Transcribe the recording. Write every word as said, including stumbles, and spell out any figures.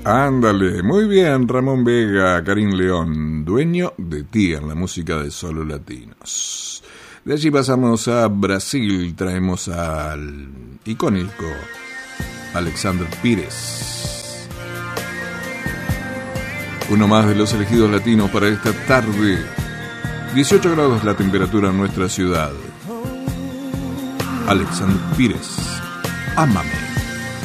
Ándale, muy bien, Ramón Vega, Karim León, Dueño de ti en la música de Solo Latinos. De allí pasamos a Brasil, traemos al icónico Alexandre Pires. Uno más de los elegidos latinos para esta tarde. dieciocho grados la temperatura en nuestra ciudad. Alexandre Pires, Ámame.